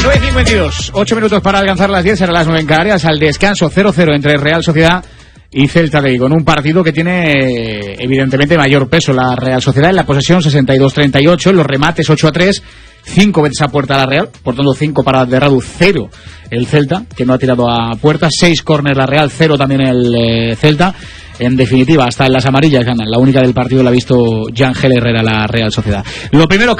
9:52, 8 minutos para alcanzar las 10, serán las 9 en Canarias. Al descanso 0-0 entre Real Sociedad y Celta de Vigo, en un partido que tiene evidentemente mayor peso la Real Sociedad en la posesión, 62-38, en los remates 8-3, 5 veces a puerta la Real, por tanto 5 para de Radu, 0 el Celta, que no ha tirado a puerta, 6 córner la Real, 0 también el Celta. En definitiva, hasta en las amarillas ganan. La única del partido la ha visto Yangel Herrera, la Real Sociedad. Lo primero,